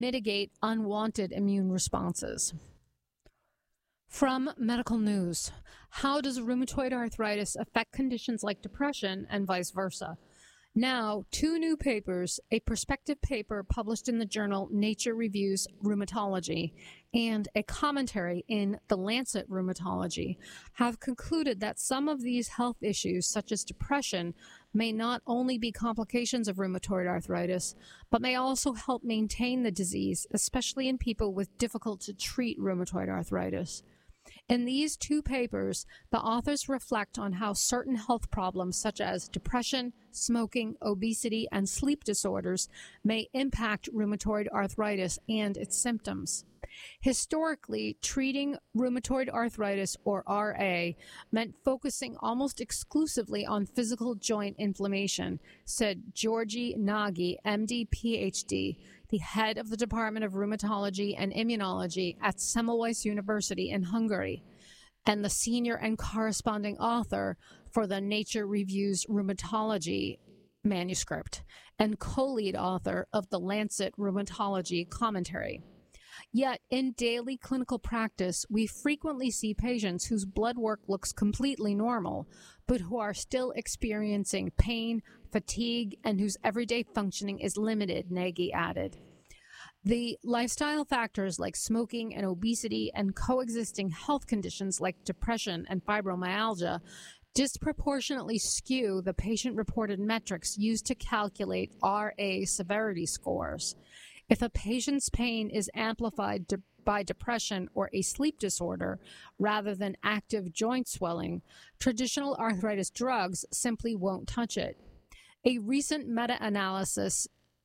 mitigate unwanted immune responses. From Medical News, how does rheumatoid arthritis affect conditions like depression and vice versa? Now, 2 new papers, a prospective paper published in the journal Nature Reviews Rheumatology and a commentary in The Lancet Rheumatology, have concluded that some of these health issues, such as depression, may not only be complications of rheumatoid arthritis, but may also help maintain the disease, especially in people with difficult-to-treat rheumatoid arthritis. In these 2 papers, the authors reflect on how certain health problems such as depression, smoking, obesity, and sleep disorders may impact rheumatoid arthritis and its symptoms. Historically, treating rheumatoid arthritis, or RA, meant focusing almost exclusively on physical joint inflammation, said György Nagy, MD, PhD, the head of the Department of Rheumatology and Immunology at Semmelweis University in Hungary, and the senior and corresponding author for the Nature Reviews Rheumatology manuscript, and co-lead author of the Lancet Rheumatology commentary. Yet, in daily clinical practice, we frequently see patients whose blood work looks completely normal, but who are still experiencing pain, fatigue, and whose everyday functioning is limited, Nagy added. The lifestyle factors like smoking and obesity and coexisting health conditions like depression and fibromyalgia disproportionately skew the patient-reported metrics used to calculate RA severity scores. If a patient's pain is amplified by depression or a sleep disorder rather than active joint swelling, traditional arthritis drugs simply won't touch it. A recent meta-analysis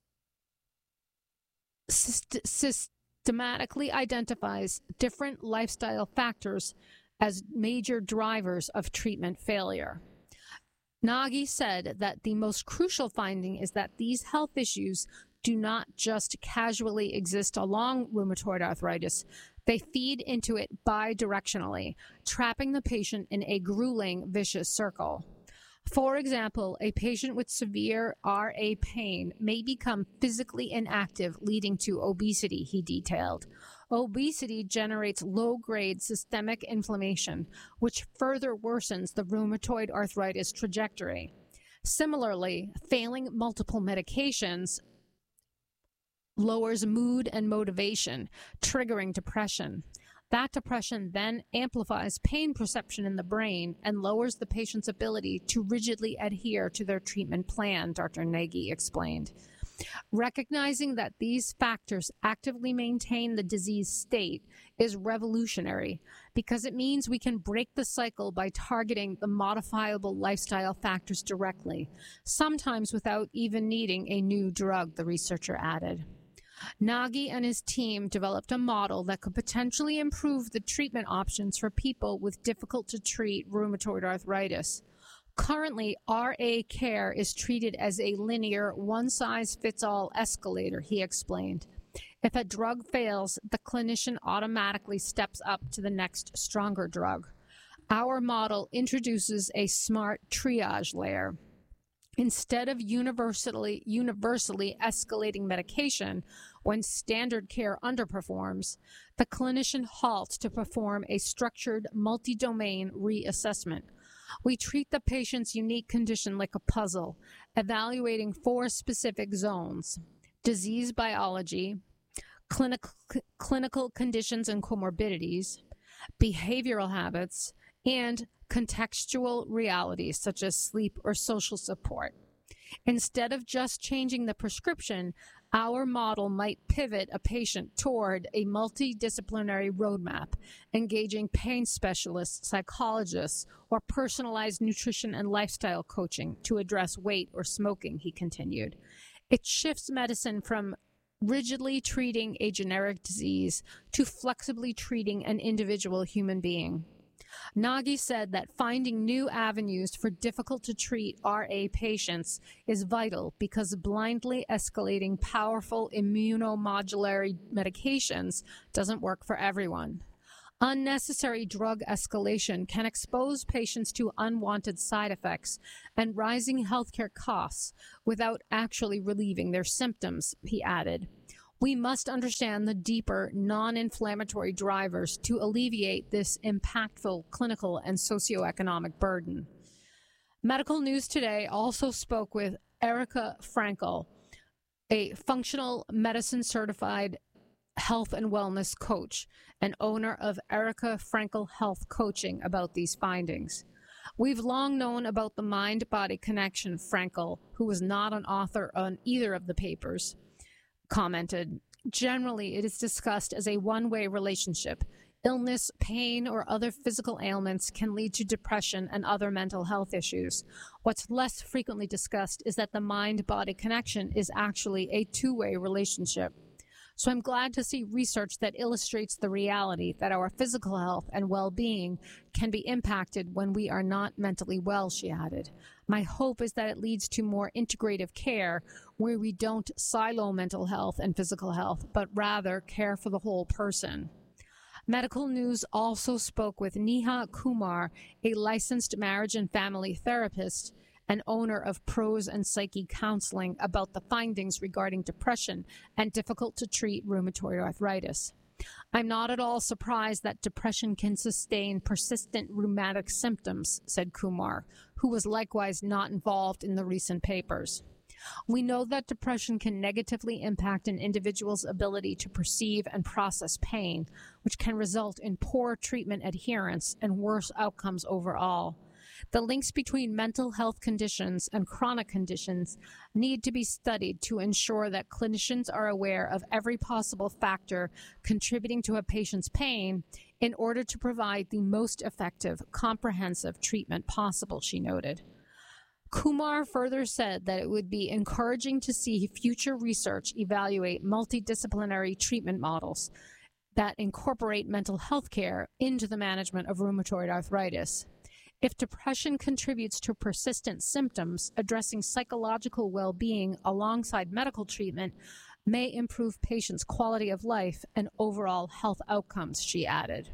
systematically identifies different lifestyle factors as major drivers of treatment failure. Nagy said that the most crucial finding is that these health issues do not just casually exist along rheumatoid arthritis. They feed into it bidirectionally, trapping the patient in a grueling, vicious circle. For example, a patient with severe RA pain may become physically inactive, leading to obesity, he detailed. Obesity generates low-grade systemic inflammation, which further worsens the rheumatoid arthritis trajectory. Similarly, failing multiple medications lowers mood and motivation, triggering depression. That depression then amplifies pain perception in the brain and lowers the patient's ability to rigidly adhere to their treatment plan, Dr. Nagy explained. Recognizing that these factors actively maintain the disease state is revolutionary because it means we can break the cycle by targeting the modifiable lifestyle factors directly, sometimes without even needing a new drug, the researcher added. Nagy and his team developed a model that could potentially improve the treatment options for people with difficult-to-treat rheumatoid arthritis. Currently, RA care is treated as a linear, one-size-fits-all escalator, he explained. If a drug fails, the clinician automatically steps up to the next, stronger drug. Our model introduces a smart triage layer. Instead of universally escalating medication when standard care underperforms, the clinician halts to perform a structured multi-domain reassessment. We treat the patient's unique condition like a puzzle, evaluating 4 specific zones: disease biology, clinical conditions and comorbidities, behavioral habits, and contextual realities such as sleep or social support. Instead of just changing the prescription, our model might pivot a patient toward a multidisciplinary roadmap, engaging pain specialists, psychologists, or personalized nutrition and lifestyle coaching to address weight or smoking, he continued. It shifts medicine from rigidly treating a generic disease to flexibly treating an individual human being. Nagy said that finding new avenues for difficult-to-treat RA patients is vital because blindly escalating powerful immunomodulatory medications doesn't work for everyone. Unnecessary drug escalation can expose patients to unwanted side effects and rising healthcare costs without actually relieving their symptoms, he added. We must understand the deeper, non-inflammatory drivers to alleviate this impactful clinical and socioeconomic burden. Medical News Today also spoke with Erica Frankel, a functional medicine certified health and wellness coach and owner of Erica Frankel Health Coaching, about these findings. We've long known about the mind-body connection, Frankel, who was not an author on either of the papers, commented. Generally, it is discussed as a one-way relationship. Illness, pain, or other physical ailments can lead to depression and other mental health issues. What's less frequently discussed is that the mind-body connection is actually a two-way relationship. So I'm glad to see research that illustrates the reality that our physical health and well-being can be impacted when we are not mentally well, she added. My hope is that it leads to more integrative care where we don't silo mental health and physical health, but rather care for the whole person. Medical News also spoke with Neha Kumar, a licensed marriage and family therapist and owner of Pros and Psyche Counseling, about the findings regarding depression and difficult-to-treat rheumatoid arthritis. I'm not at all surprised that depression can sustain persistent rheumatic symptoms, said Kumar, who was likewise not involved in the recent papers. We know that depression can negatively impact an individual's ability to perceive and process pain, which can result in poor treatment adherence and worse outcomes overall. The links between mental health conditions and chronic conditions need to be studied to ensure that clinicians are aware of every possible factor contributing to a patient's pain in order to provide the most effective, comprehensive treatment possible, she noted. Kumar further said that it would be encouraging to see future research evaluate multidisciplinary treatment models that incorporate mental health care into the management of rheumatoid arthritis. If depression contributes to persistent symptoms, addressing psychological well-being alongside medical treatment may improve patients' quality of life and overall health outcomes, she added.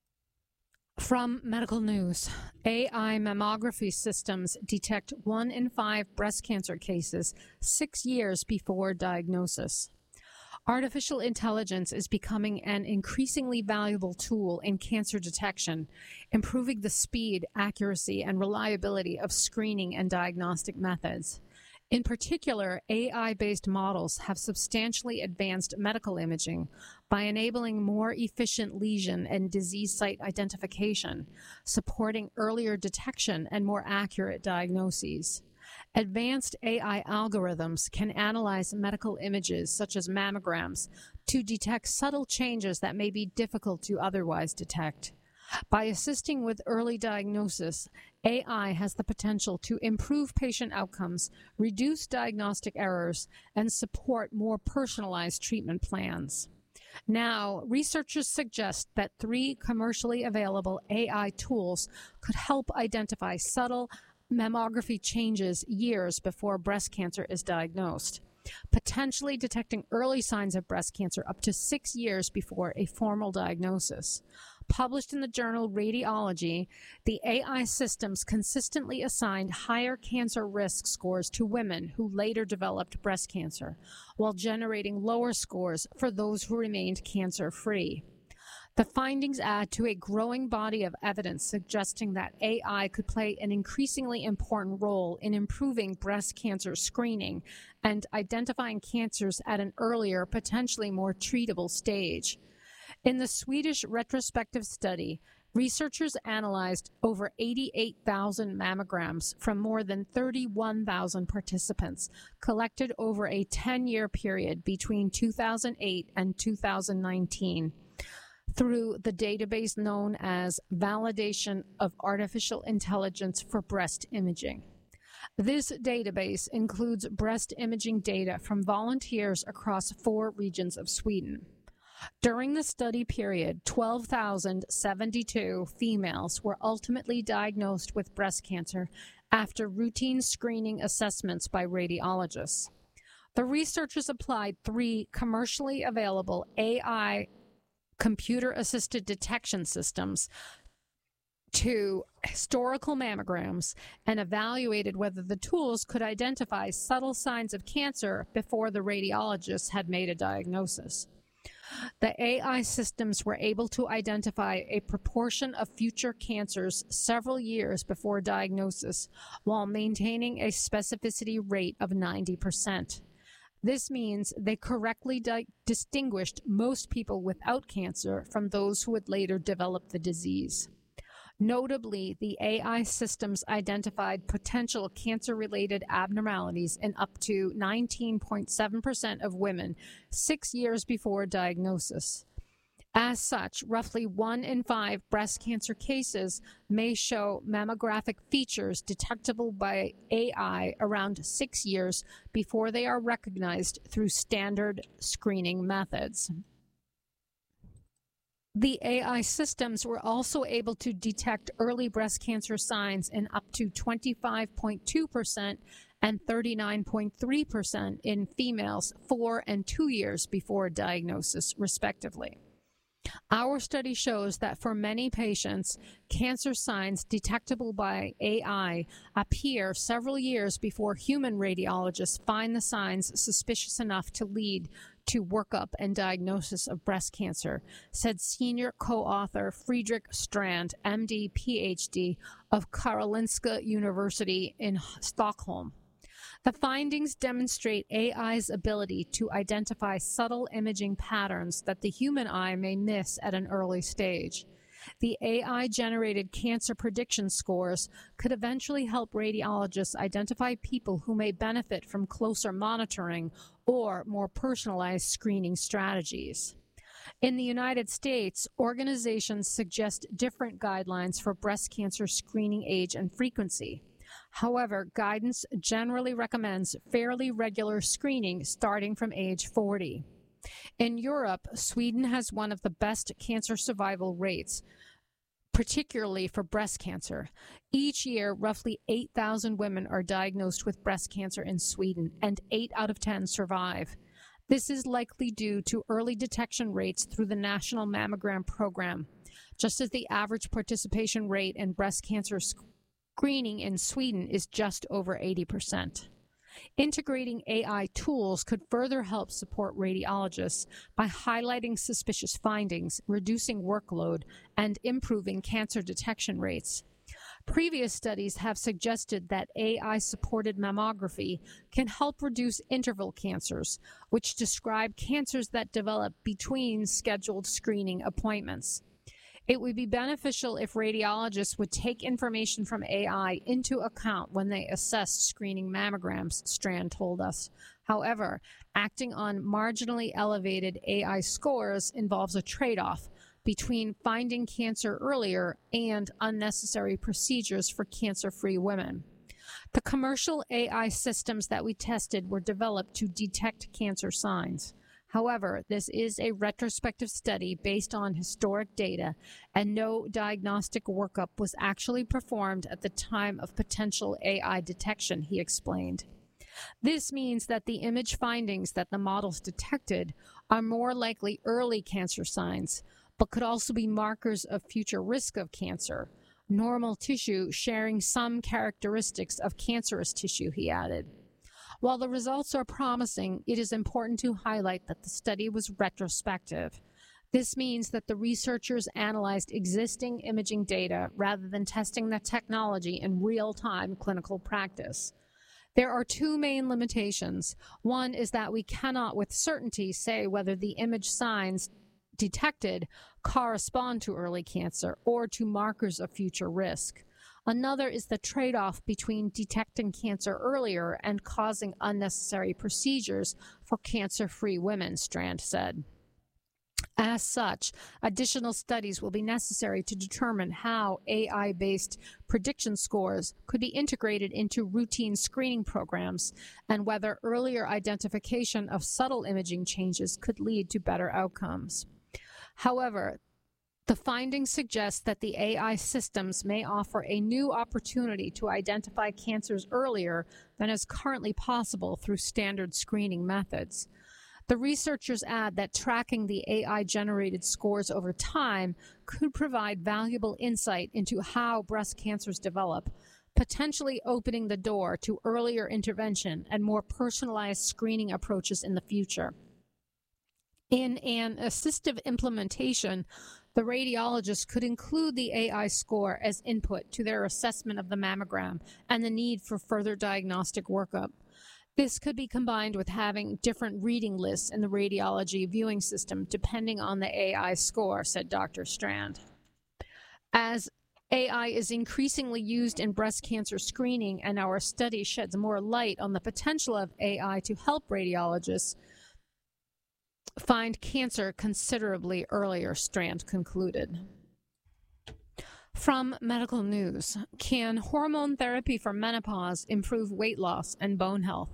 From Medical News, AI mammography systems detect 1 in 5 breast cancer cases 6 years before diagnosis. Artificial intelligence is becoming an increasingly valuable tool in cancer detection, improving the speed, accuracy, and reliability of screening and diagnostic methods. In particular, AI-based models have substantially advanced medical imaging by enabling more efficient lesion and disease site identification, supporting earlier detection and more accurate diagnoses. Advanced AI algorithms can analyze medical images, such as mammograms, to detect subtle changes that may be difficult to otherwise detect. By assisting with early diagnosis, AI has the potential to improve patient outcomes, reduce diagnostic errors, and support more personalized treatment plans. Now, researchers suggest that 3 commercially available AI tools could help identify subtle mammography changes years before breast cancer is diagnosed, potentially detecting early signs of breast cancer up to 6 years before a formal diagnosis. Published in the journal Radiology, the AI systems consistently assigned higher cancer risk scores to women who later developed breast cancer, while generating lower scores for those who remained cancer-free. The findings add to a growing body of evidence suggesting that AI could play an increasingly important role in improving breast cancer screening and identifying cancers at an earlier, potentially more treatable stage. In the Swedish retrospective study, researchers analyzed over 88,000 mammograms from more than 31,000 participants collected over a 10-year period between 2008 and 2019. Through the database known as Validation of Artificial Intelligence for Breast Imaging. This database includes breast imaging data from volunteers across 4 regions of Sweden. During the study period, 12,072 females were ultimately diagnosed with breast cancer after routine screening assessments by radiologists. The researchers applied 3 commercially available AI computer-assisted detection systems to historical mammograms and evaluated whether the tools could identify subtle signs of cancer before the radiologists had made a diagnosis. The AI systems were able to identify a proportion of future cancers several years before diagnosis while maintaining a specificity rate of 90%. This means they correctly distinguished most people without cancer from those who would later develop the disease. Notably, the AI systems identified potential cancer-related abnormalities in up to 19.7% of women 6 years before diagnosis. As such, roughly 1 in 5 breast cancer cases may show mammographic features detectable by AI around 6 years before they are recognized through standard screening methods. The AI systems were also able to detect early breast cancer signs in up to 25.2% and 39.3% in females 4 and 2 years before diagnosis, respectively. Our study shows that for many patients, cancer signs detectable by AI appear several years before human radiologists find the signs suspicious enough to lead to workup and diagnosis of breast cancer, said senior co-author Fredrik Strand, MD, PhD of Karolinska University in Stockholm. The findings demonstrate AI's ability to identify subtle imaging patterns that the human eye may miss at an early stage. The AI-generated cancer prediction scores could eventually help radiologists identify people who may benefit from closer monitoring or more personalized screening strategies. In the United States, organizations suggest different guidelines for breast cancer screening age and frequency. However, guidance generally recommends fairly regular screening starting from age 40. In Europe, Sweden has one of the best cancer survival rates, particularly for breast cancer. Each year, roughly 8,000 women are diagnosed with breast cancer in Sweden, and 8 out of 10 survive. This is likely due to early detection rates through the National Mammogram Program, just as the average participation rate in breast cancer screening in Sweden is just over 80%. Integrating AI tools could further help support radiologists by highlighting suspicious findings, reducing workload, and improving cancer detection rates. Previous studies have suggested that AI-supported mammography can help reduce interval cancers, which describe cancers that develop between scheduled screening appointments. It would be beneficial if radiologists would take information from AI into account when they assess screening mammograms, Strand told us. However, acting on marginally elevated AI scores involves a trade-off between finding cancer earlier and unnecessary procedures for cancer-free women. The commercial AI systems that we tested were developed to detect cancer signs. However, this is a retrospective study based on historic data, and no diagnostic workup was actually performed at the time of potential AI detection, he explained. This means that the image findings that the models detected are more likely early cancer signs, but could also be markers of future risk of cancer, normal tissue sharing some characteristics of cancerous tissue, he added. While the results are promising, it is important to highlight that the study was retrospective. This means that the researchers analyzed existing imaging data rather than testing the technology in real-time clinical practice. There are 2 main limitations. One is that we cannot with certainty say whether the image signs detected correspond to early cancer or to markers of future risk. Another is the trade-off between detecting cancer earlier and causing unnecessary procedures for cancer-free women, Strand said. As such, additional studies will be necessary to determine how AI-based prediction scores could be integrated into routine screening programs and whether earlier identification of subtle imaging changes could lead to better outcomes. However, the findings suggest that the AI systems may offer a new opportunity to identify cancers earlier than is currently possible through standard screening methods. The researchers add that tracking the AI-generated scores over time could provide valuable insight into how breast cancers develop, potentially opening the door to earlier intervention and more personalized screening approaches in the future. In an assistive implementation, the radiologist could include the AI score as input to their assessment of the mammogram and the need for further diagnostic workup. This could be combined with having different reading lists in the radiology viewing system depending on the AI score, said Dr. Strand. As AI is increasingly used in breast cancer screening and our study sheds more light on the potential of AI to help radiologists find cancer considerably earlier, Strand concluded. From Medical News, can hormone therapy for menopause improve weight loss and bone health?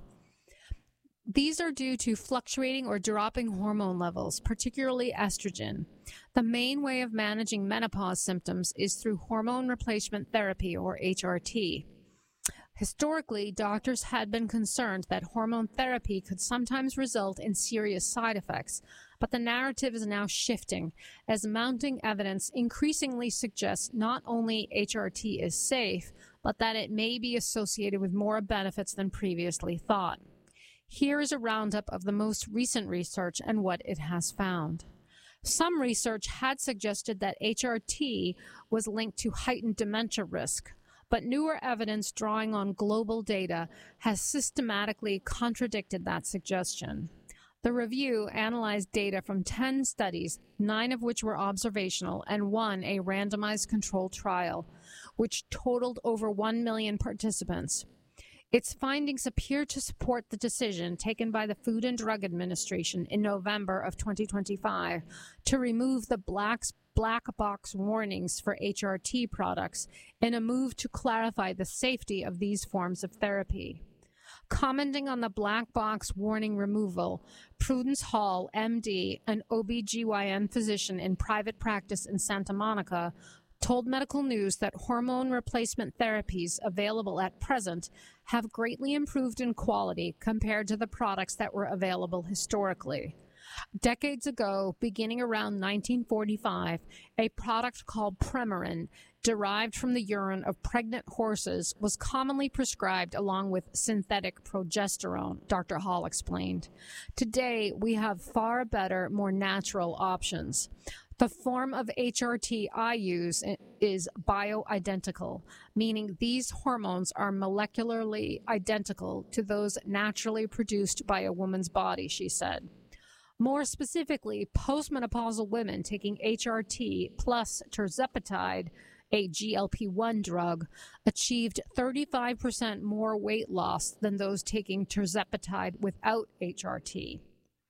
These are due to fluctuating or dropping hormone levels, particularly estrogen. The main way of managing menopause symptoms is through hormone replacement therapy, or HRT. Historically, doctors had been concerned that hormone therapy could sometimes result in serious side effects, but the narrative is now shifting as mounting evidence increasingly suggests not only HRT is safe, but that it may be associated with more benefits than previously thought. Here is a roundup of the most recent research and what it has found. Some research had suggested that HRT was linked to heightened dementia risk, but newer evidence drawing on global data has systematically contradicted that suggestion. The review analyzed data from 10 studies, 9 of which were observational and 1 a randomized controlled trial, which totaled over 1 million participants. Its findings appear to support the decision taken by the Food and Drug Administration in November of 2025 to remove the black box warnings for HRT products in a move to clarify the safety of these forms of therapy. Commenting on the black box warning removal, Prudence Hall, MD, an OB/GYN physician in private practice in Santa Monica, told Medical News that hormone replacement therapies available at present have greatly improved in quality compared to the products that were available historically. Decades ago, beginning around 1945, a product called Premarin, derived from the urine of pregnant horses, was commonly prescribed along with synthetic progesterone, Dr. Hall explained. Today, we have far better, more natural options. The form of HRT I use is bioidentical, meaning these hormones are molecularly identical to those naturally produced by a woman's body, she said. More specifically, postmenopausal women taking HRT plus tirzepatide, a GLP-1 drug, achieved 35% more weight loss than those taking tirzepatide without HRT.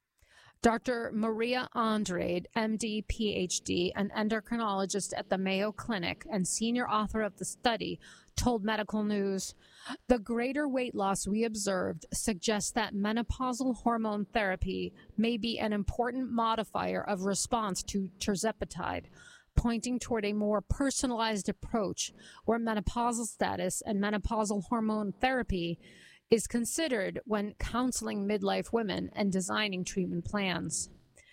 Dr. Maria Andrade, MD, PhD, an endocrinologist at the Mayo Clinic and senior author of the study, told Medical News, "The greater weight loss we observed suggests that menopausal hormone therapy may be an important modifier of response to tirzepatide, pointing toward a more personalized approach where menopausal status and menopausal hormone therapy is considered when counseling midlife women and designing treatment plans."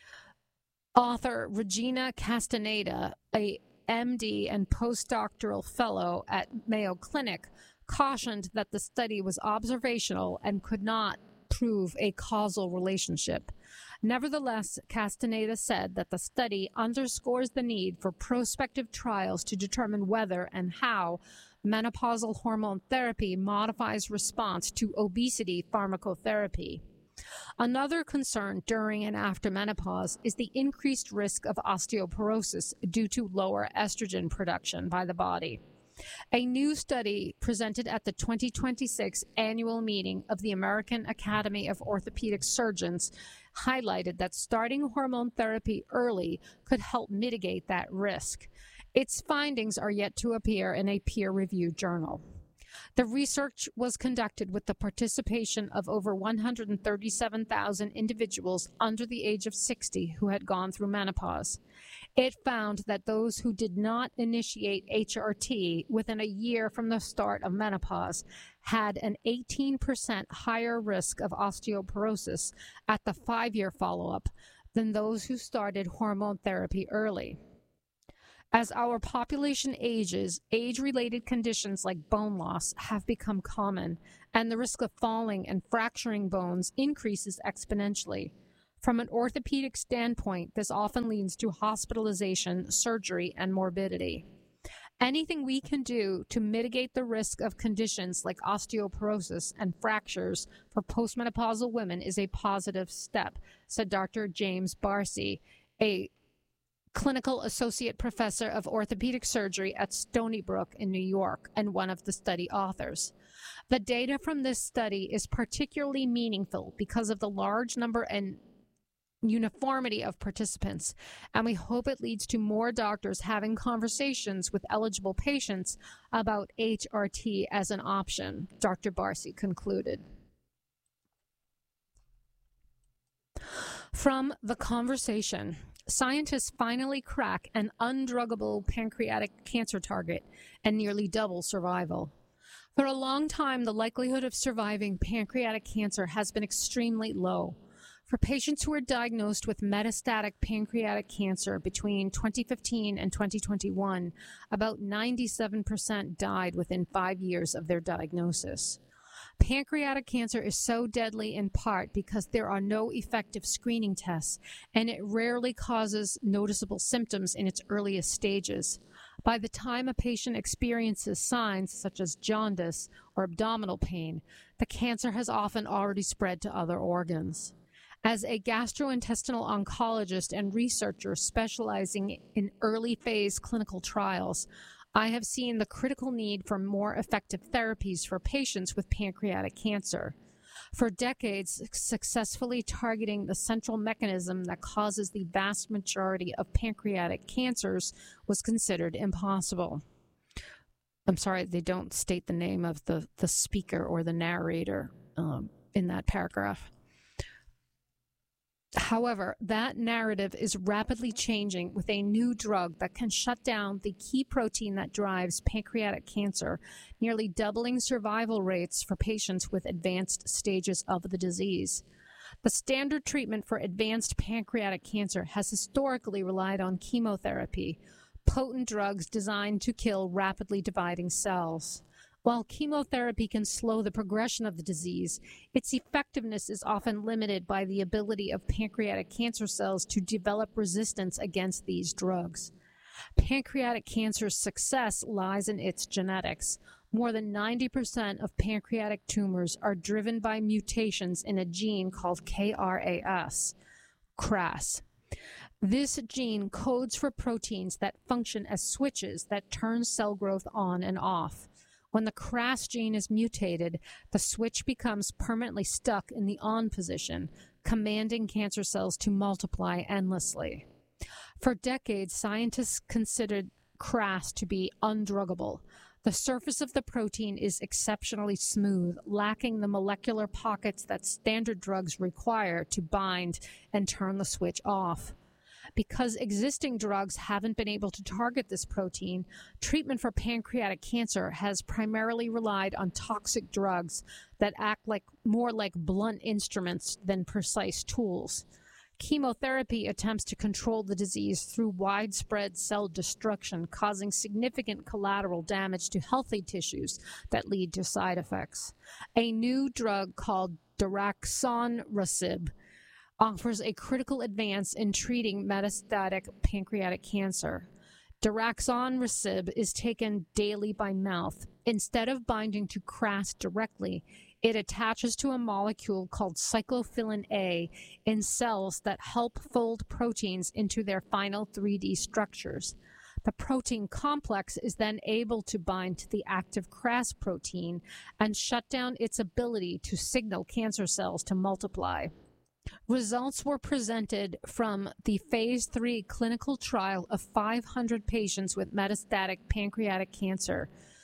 Author Regina Castaneda, a MD and postdoctoral fellow at Mayo Clinic, cautioned that the study was observational and could not prove a causal relationship. Nevertheless, Castaneda said that the study underscores the need for prospective trials to determine whether and how menopausal hormone therapy modifies response to obesity pharmacotherapy. Another concern during and after menopause is the increased risk of osteoporosis due to lower estrogen production by the body. A new study presented at the 2026 annual meeting of the American Academy of Orthopedic Surgeons highlighted that starting hormone therapy early could help mitigate that risk. Its findings are yet to appear in a peer-reviewed journal. The research was conducted with the participation of over 137,000 individuals under the age of 60 who had gone through menopause. It found that those who did not initiate HRT within a year from the start of menopause had an 18% higher risk of osteoporosis at the 5-year follow-up than those who started hormone therapy early. As our population ages, age-related conditions like bone loss have become common, and the risk of falling and fracturing bones increases exponentially. From an orthopedic standpoint, this often leads to hospitalization, surgery, and morbidity. Anything we can do to mitigate the risk of conditions like osteoporosis and fractures for postmenopausal women is a positive step, said Dr. James Barcy, a clinical associate professor of orthopedic surgery at Stony Brook in New York and one of the study authors. The data from this study is particularly meaningful because of the large number and uniformity of participants, and we hope it leads to more doctors having conversations with eligible patients about HRT as an option, Dr. Barcy concluded. From the conversation, scientists finally crack an undruggable pancreatic cancer target and nearly double survival. For a long time, the likelihood of surviving pancreatic cancer has been extremely low. For patients who were diagnosed with metastatic pancreatic cancer between 2015 and 2021, about 97% died within 5 years of their diagnosis. Pancreatic cancer is so deadly in part because there are no effective screening tests, and it rarely causes noticeable symptoms in its earliest stages. By the time a patient experiences signs such as jaundice or abdominal pain, the cancer has often already spread to other organs. As a gastrointestinal oncologist and researcher specializing in early-phase clinical trials, I have seen the critical need for more effective therapies for patients with pancreatic cancer. For decades, successfully targeting the central mechanism that causes the vast majority of pancreatic cancers was considered impossible. I'm sorry, they don't state the name of the speaker or the narrator in that paragraph. However, that narrative is rapidly changing with a new drug that can shut down the key protein that drives pancreatic cancer, nearly doubling survival rates for patients with advanced stages of the disease. The standard treatment for advanced pancreatic cancer has historically relied on chemotherapy, potent drugs designed to kill rapidly dividing cells. While chemotherapy can slow the progression of the disease, its effectiveness is often limited by the ability of pancreatic cancer cells to develop resistance against these drugs. Pancreatic cancer's success lies in its genetics. More than 90% of pancreatic tumors are driven by mutations in a gene called KRAS. This gene codes for proteins that function as switches that turn cell growth on and off. When the KRAS gene is mutated, the switch becomes permanently stuck in the on position, commanding cancer cells to multiply endlessly. For decades, scientists considered KRAS to be undruggable. The surface of the protein is exceptionally smooth, lacking the molecular pockets that standard drugs require to bind and turn the switch off. Because existing drugs haven't been able to target this protein, treatment for pancreatic cancer has primarily relied on toxic drugs that act more like blunt instruments than precise tools. Chemotherapy attempts to control the disease through widespread cell destruction, causing significant collateral damage to healthy tissues that lead to side effects. A new drug called daraxonrasib offers a critical advance in treating metastatic pancreatic cancer. Daraxonrasib is taken daily by mouth. Instead of binding to KRAS directly, it attaches to a molecule called cyclophilin A in cells that help fold proteins into their final 3D structures. The protein complex is then able to bind to the active KRAS protein and shut down its ability to signal cancer cells to multiply. Results were presented from the phase 3 clinical trial of 500 patients with metastatic pancreatic cancer.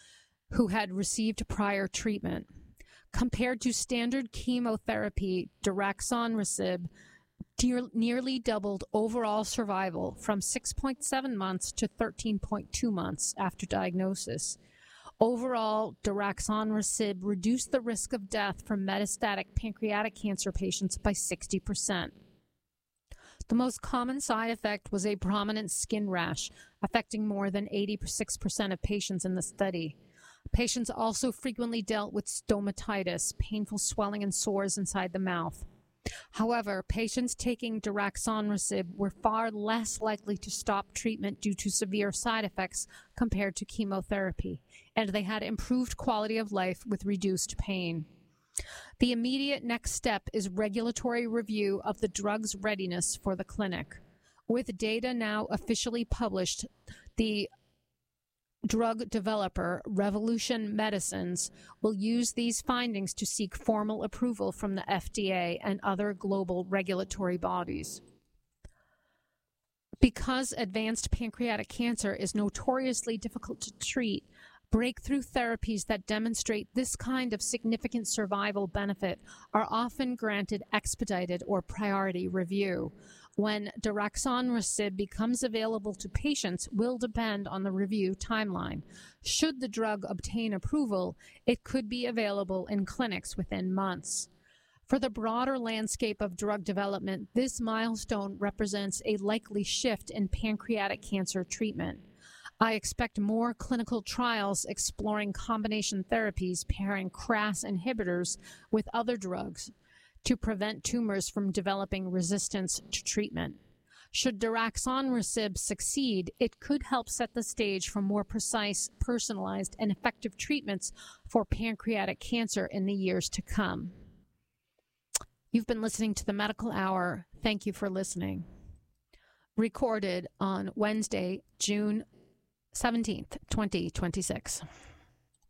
who had received prior treatment. Compared to standard chemotherapy, daraxonrasib nearly doubled overall survival from 6.7 months to 13.2 months after diagnosis. Overall, daraxonrasib reduced the risk of death from metastatic pancreatic cancer patients by 60%. The most common side effect was a prominent skin rash, affecting more than 86% of patients in the study. Patients also frequently dealt with stomatitis, painful swelling and sores inside the mouth. However, patients taking daraxonrasib were far less likely to stop treatment due to severe side effects compared to chemotherapy, and they had improved quality of life with reduced pain. The immediate next step is regulatory review of the drug's readiness for the clinic. With data now officially published, the drug developer, Revolution Medicines, will use these findings to seek formal approval from the FDA and other global regulatory bodies. Because advanced pancreatic cancer is notoriously difficult to treat, breakthrough therapies that demonstrate this kind of significant survival benefit are often granted expedited or priority review. When daraxonrasib becomes available to patients will depend on the review timeline. Should the drug obtain approval, it could be available in clinics within months. For the broader landscape of drug development, this milestone represents a likely shift in pancreatic cancer treatment. I expect more clinical trials exploring combination therapies pairing KRAS inhibitors with other drugs to prevent tumors from developing resistance to treatment. Should daraxonrasib succeed, it could help set the stage for more precise, personalized, and effective treatments for pancreatic cancer in the years to come. You've been listening to the Medical Hour. Thank you for listening. Recorded on Wednesday, June 17th, 2026.